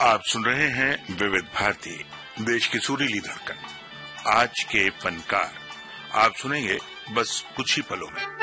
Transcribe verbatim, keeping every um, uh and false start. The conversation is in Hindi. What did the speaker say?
आप सुन रहे हैं विविध भारती, देश की सुरीली धड़कन। आज के फनकार आप सुनेंगे बस कुछ ही पलों में।